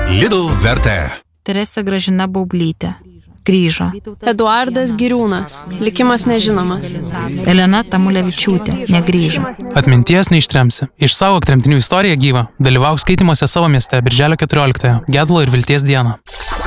Lidl vertė. Teresė Gražina Baublytė. Grįžo. Eduardas Giriūnas. Likimas nežinomas. Elena Tamulevičiūtė. Negrįžo. Atminties neištremsi. Išsaugok tremtinių istoriją gyvą. Dalyvauk skaitymuose savo mieste birželio 14-ąją, Gedulo ir vilties dieną.